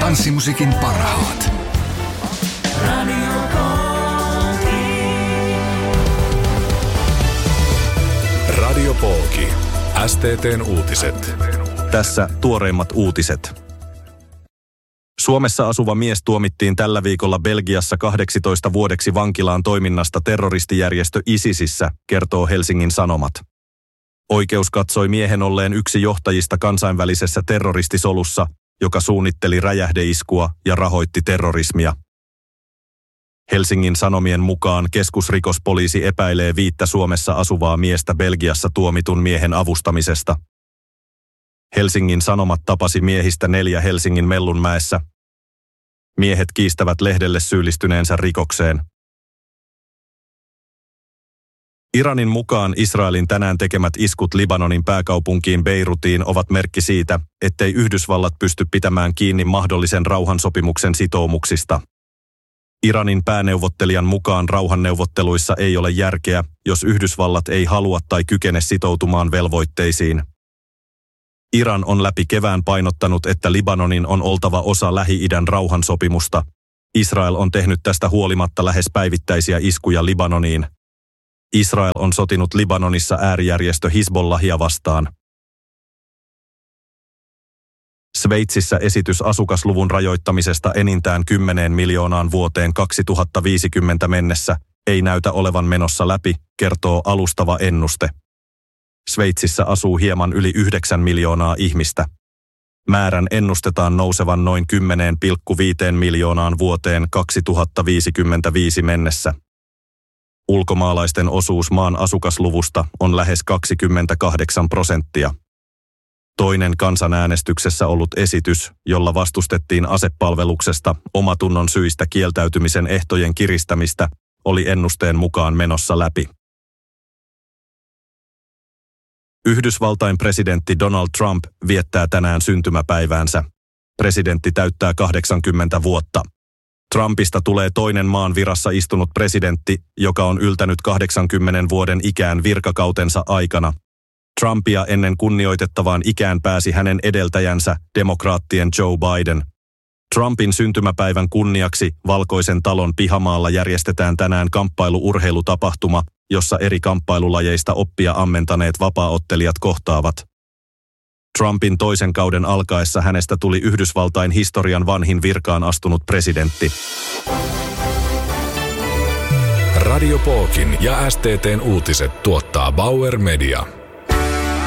tanssimusiikin parhaat. Radio Polki. STT:n uutiset. Tässä tuoreimmat uutiset. Suomessa asuva mies tuomittiin tällä viikolla Belgiassa 18 vuodeksi vankilaan toiminnasta terroristijärjestö ISISissä, kertoo Helsingin Sanomat. Oikeus katsoi miehen olleen yksi johtajista kansainvälisessä terroristisolussa, joka suunnitteli räjähdeiskua ja rahoitti terrorismia. Helsingin Sanomien mukaan keskusrikospoliisi epäilee 5 Suomessa asuvaa miestä Belgiassa tuomitun miehen avustamisesta. Helsingin Sanomat tapasi miehistä 4 Helsingin Mellunmäessä. Miehet kiistävät lehdelle syyllistyneensä rikokseen. Iranin mukaan Israelin tänään tekemät iskut Libanonin pääkaupunkiin Beirutiin ovat merkki siitä, ettei Yhdysvallat pysty pitämään kiinni mahdollisen rauhansopimuksen sitoumuksista. Iranin pääneuvottelijan mukaan rauhanneuvotteluissa ei ole järkeä, jos Yhdysvallat ei halua tai kykene sitoutumaan velvoitteisiin. Iran on läpi kevään painottanut, että Libanonin on oltava osa Lähi-idän rauhansopimusta. Israel on tehnyt tästä huolimatta lähes päivittäisiä iskuja Libanoniin. Israel on sotinut Libanonissa äärijärjestö Hizbollahia vastaan. Sveitsissä esitys asukasluvun rajoittamisesta enintään 10 miljoonaan vuoteen 2050 mennessä ei näytä olevan menossa läpi, kertoo alustava ennuste. Sveitsissä asuu hieman yli 9 miljoonaa ihmistä. Määrän ennustetaan nousevan noin 10,5 miljoonaan vuoteen 2055 mennessä. Ulkomaalaisten osuus maan asukasluvusta on lähes 28%. Toinen kansanäänestyksessä ollut esitys, jolla vastustettiin asepalveluksesta omatunnon syistä kieltäytymisen ehtojen kiristämistä, oli ennusteen mukaan menossa läpi. Yhdysvaltain presidentti Donald Trump viettää tänään syntymäpäiväänsä. Presidentti täyttää 80 vuotta. Trumpista tulee toinen maan virassa istunut presidentti, joka on yltänyt 80 vuoden ikään virkakautensa aikana. Trumpia ennen kunnioitettavaan ikään pääsi hänen edeltäjänsä, demokraattien Joe Biden. Trumpin syntymäpäivän kunniaksi Valkoisen talon pihamaalla järjestetään tänään kamppailu-urheilutapahtuma, jossa eri kamppailulajeista oppia ammentaneet vapaaottelijat kohtaavat. Trumpin toisen kauden alkaessa hänestä tuli Yhdysvaltain historian vanhin virkaan astunut presidentti. Radio Polkin ja STT:n uutiset tuottaa Bauer Media.